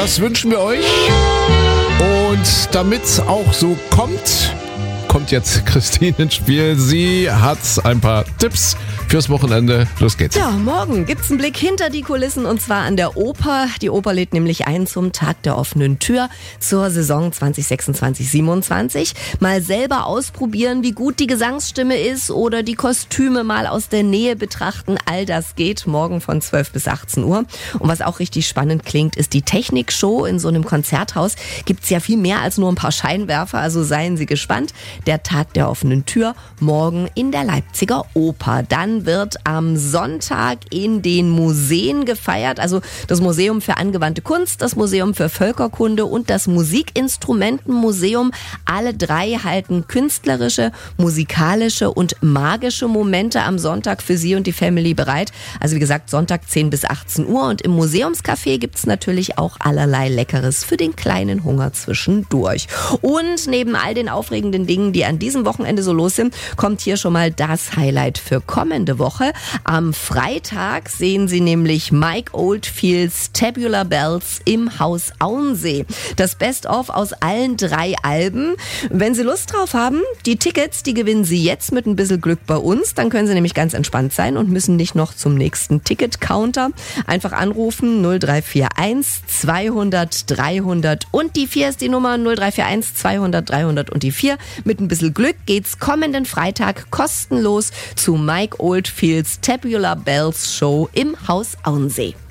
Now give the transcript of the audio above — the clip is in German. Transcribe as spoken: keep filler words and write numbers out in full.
Das wünschen wir euch. Und damit es auch so kommt, kommt jetzt Christine ins Spiel. Sie hat ein paar Tipps fürs Wochenende. Los geht's. Ja, morgen gibt's einen Blick hinter die Kulissen und zwar an der Oper. Die Oper lädt nämlich ein zum Tag der offenen Tür zur Saison zwanzig sechsundzwanzig siebenundzwanzig. Mal selber ausprobieren, wie gut die Gesangsstimme ist oder die Kostüme mal aus der Nähe betrachten. All das geht morgen von zwölf bis achtzehn Uhr. Und was auch richtig spannend klingt, ist die Technikshow. In so einem Konzerthaus gibt's ja viel mehr als nur ein paar Scheinwerfer, also seien Sie gespannt. Der Tag der offenen Tür morgen in der Leipziger Oper. Dann wird am Sonntag in den Museen gefeiert, also das Museum für angewandte Kunst, das Museum für Völkerkunde und das Musikinstrumentenmuseum. Alle drei halten künstlerische, musikalische und magische Momente am Sonntag für Sie und die Family bereit. Also wie gesagt, Sonntag zehn bis achtzehn Uhr und im Museumscafé gibt's natürlich auch allerlei Leckeres für den kleinen Hunger zwischendurch. Und neben all den aufregenden Dingen, die an diesem Wochenende so los sind, kommt hier schon mal das Highlight für kommende Woche. Am Freitag sehen Sie nämlich Mike Oldfields Tabular Bells im Haus Auensee. Das Best-of aus allen drei Alben. Wenn Sie Lust drauf haben, die Tickets, die gewinnen Sie jetzt mit ein bisschen Glück bei uns. Dann können Sie nämlich ganz entspannt sein und müssen nicht noch zum nächsten Ticket-Counter. Einfach anrufen null drei vier eins zweihundert dreihundert und die vier ist die Nummer null drei vier eins zweihundert dreihundert und die vier. Mit ein bisschen Glück geht's kommenden Freitag kostenlos zu Mike Oldfields Tabular Bells Show im Haus Auensee.